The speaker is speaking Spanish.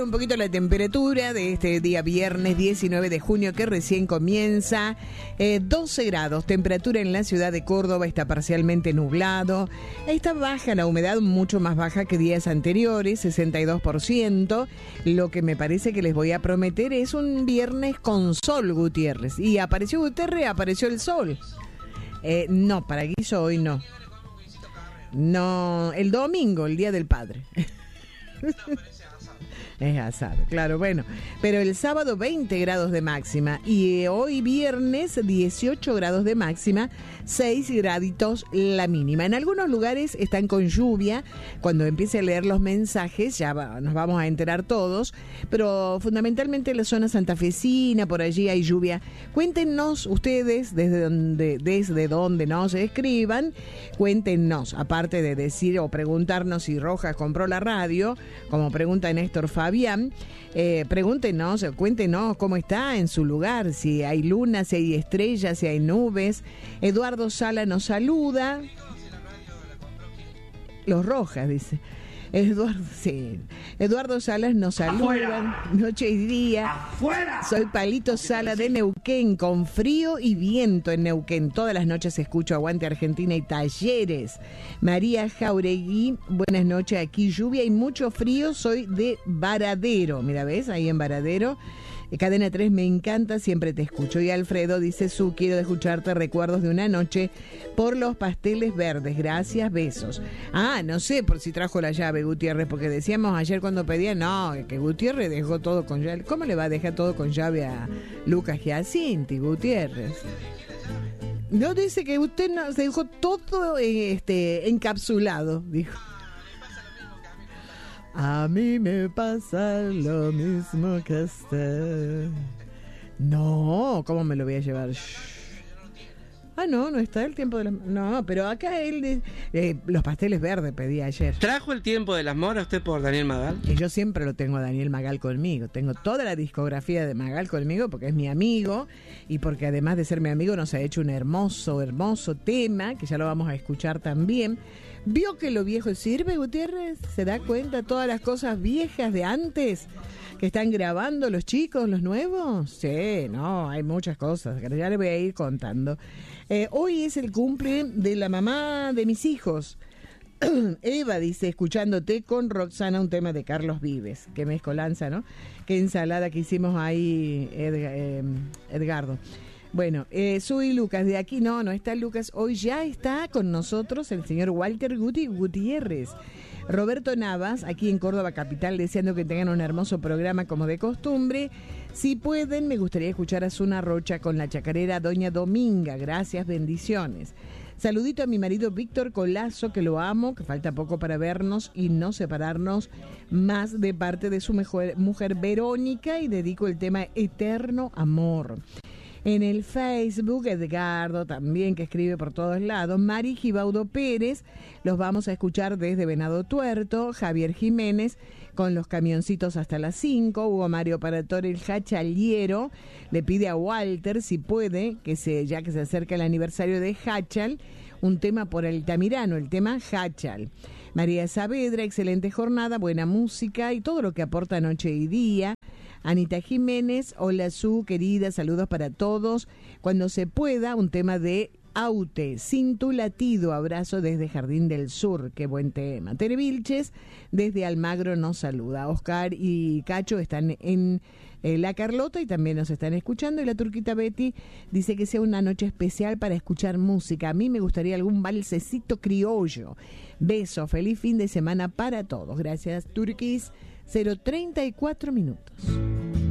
un poquito la temperatura de este día viernes 19 de junio que recién comienza. 12 grados, temperatura en la ciudad de Córdoba, está parcialmente nublado. Está baja la humedad, mucho más baja que días anteriores, 62%. Lo que me parece que les voy a prometer es un viernes con sol, Gutiérrez. Y apareció Gutiérrez, apareció el sol. No, para Guiso hoy no. No, el domingo, el Día del Padre. Es asado, claro, bueno. Pero el sábado 20 grados de máxima y hoy viernes 18 grados de máxima, 6 graditos la mínima. En algunos lugares están con lluvia. Cuando empiece a leer los mensajes ya nos vamos a enterar todos, pero fundamentalmente en la zona santafesina, por allí hay lluvia. Cuéntenos ustedes desde donde nos escriban, cuéntenos, aparte de decir o preguntarnos si Rojas compró la radio, como pregunta Néstor Fabián, pregúntenos, cuéntenos cómo está en su lugar, si hay luna, si hay estrellas, si hay nubes. Eduardo Sala nos saluda. Los Rojas, dice. Eduardo Salas nos saluda. Noche y día. ¡Afuera! Soy Palito Sala de Neuquén, con frío y viento en Neuquén. Todas las noches escucho Aguante Argentina y Talleres. María Jauregui, buenas noches. Aquí lluvia y mucho frío. Soy de Varadero. Mira, ¿ves? Ahí en Varadero. Cadena 3 me encanta, siempre te escucho. Y Alfredo dice, quiero escucharte recuerdos de una noche por los pasteles verdes. Gracias, besos. No sé por si trajo la llave Gutiérrez, porque decíamos ayer cuando pedía, no, que Gutiérrez dejó todo con llave. ¿Cómo le va a dejar todo con llave a Lucas Giacinti, Gutiérrez? No, dice que usted no, se dejó todo encapsulado, dijo. A mí me pasa lo mismo que a usted. No, ¿cómo me lo voy a llevar? No está el tiempo de las... No, pero acá él... los pasteles verdes pedí ayer. ¿Trajo el tiempo de las moras usted por Daniel Magal? Y yo siempre lo tengo a Daniel Magal conmigo. Tengo toda la discografía de Magal conmigo porque es mi amigo y porque además de ser mi amigo nos ha hecho un hermoso tema que ya lo vamos a escuchar también. ¿Vio que lo viejo sirve, Gutiérrez? ¿Se da cuenta todas las cosas viejas de antes que están grabando los chicos, los nuevos? Sí, no, hay muchas cosas que ya le voy a ir contando. Hoy es el cumple de la mamá de mis hijos. Eva dice, escuchándote con Roxana, un tema de Carlos Vives. Qué mezcolanza, ¿no? Qué ensalada que hicimos ahí, Edgardo. Bueno, soy Lucas, de aquí no está Lucas, hoy ya está con nosotros el señor Walter Gutiérrez. Roberto Navas, aquí en Córdoba Capital, deseando que tengan un hermoso programa como de costumbre. Si pueden, me gustaría escuchar a Zuna Rocha con la chacarera Doña Dominga. Gracias, bendiciones. Saludito a mi marido Víctor Colazo, que lo amo, que falta poco para vernos y no separarnos más, de parte de su mujer Verónica, y dedico el tema Eterno Amor. En el Facebook, Edgardo también, que escribe por todos lados. Mari Gibaudo Pérez, los vamos a escuchar desde Venado Tuerto. Javier Jiménez, con los camioncitos hasta las 5. Hugo Mario Parator, el Hachaliero, le pide a Walter, si puede, ya que se acerca el aniversario de Hachal, un tema por Altamirano, el tema Hachal. María Saavedra, excelente jornada, buena música y todo lo que aporta noche y día. Anita Jiménez, hola Su, querida, saludos para todos. Cuando se pueda, un tema de Aute, Sin tu latido, abrazo desde Jardín del Sur, qué buen tema. Tere Vilches, desde Almagro, nos saluda. Oscar y Cacho están en La Carlota y también nos están escuchando. Y la turquita Betty dice que sea una noche especial para escuchar música. A mí me gustaría algún valsecito criollo. Beso, feliz fin de semana para todos. Gracias, Turquis. 0:34 minutos.